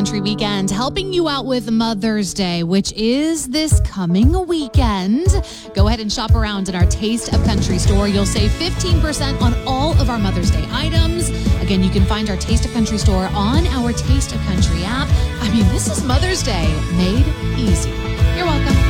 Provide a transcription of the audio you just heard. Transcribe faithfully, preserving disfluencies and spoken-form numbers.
Country weekend, helping you out with Mother's Day, which is this coming weekend. Go ahead and shop around in our Taste of Country store. You'll save fifteen percent on all of our Mother's Day items. Again, you can find our Taste of Country store on our Taste of Country app. I mean, this is Mother's Day made easy. You're welcome.